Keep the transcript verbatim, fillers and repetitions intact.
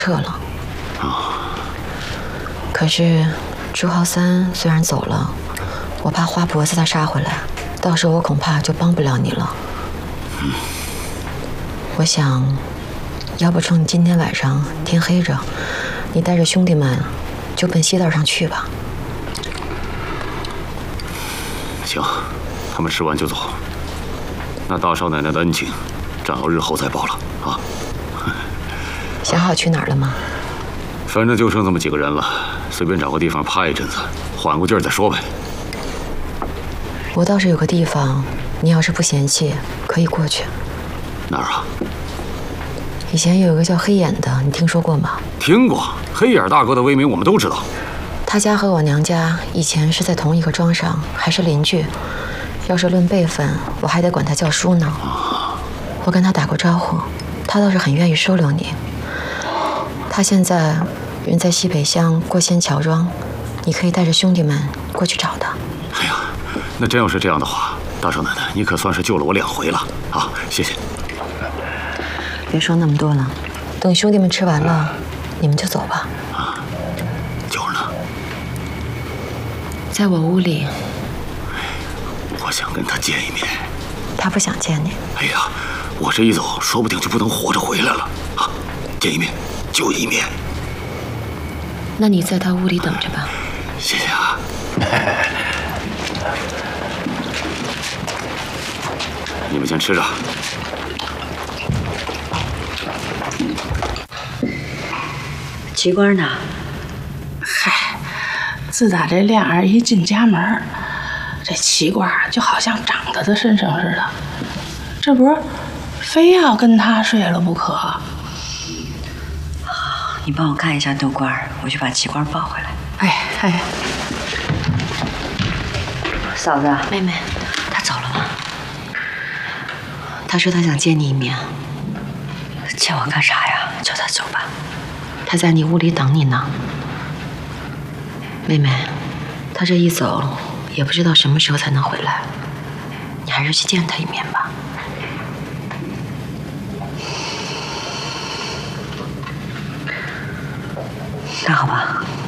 撤了。啊。可是朱浩三虽然走了，我怕花脖子他杀回来，到时候我恐怕就帮不了你了。嗯。我想，要不趁你今天晚上天黑着，你带着兄弟们就奔西道上去吧。 行，他们吃完就走。那大少奶奶的恩情，暂要日后再报了啊。 想好去哪儿了吗？ 反正就剩这么几个人了，随便找个地方趴一阵子，缓过劲儿再说呗。 我倒是有个地方，你要是不嫌弃，可以过去。 哪儿啊？ 以前有一个叫黑眼的，你听说过吗？ 听过，黑眼大哥的威名我们都知道。 他家和我娘家以前是在同一个庄上，还是邻居。要是论辈分，我还得管他叫叔呢。我跟他打过招呼，他倒是很愿意收留你。他现在人在西北乡过仙桥庄，你可以带着兄弟们过去找他。 哎呀，那真要是这样的话，大少奶奶，你可算是救了我两回了啊！谢谢。 别说那么多了，等兄弟们吃完了，你们就走吧。 啊，九儿呢？ 在我屋里。 我想跟他见一面。 他不想见你。 哎呀，我这一走，说不定就不能活着回来了啊！见一面就一面。 那你在他屋里等着吧。 谢谢啊。你们先吃着。 齐官呢？ 嗨，自打这亮儿一进家门，这齐官就好像长在他身上似的，这不是非要跟他睡了不可。 你帮我看一下豆官，我去把齐官抱回来。 哎哎， 嫂子， 妹妹，他走了吗？他说他想见你一面。 见我干啥呀？叫他走吧。 他在你屋里等你呢。妹妹，他这一走，也不知道什么时候才能回来。你还是去见他一面吧。 那好吧。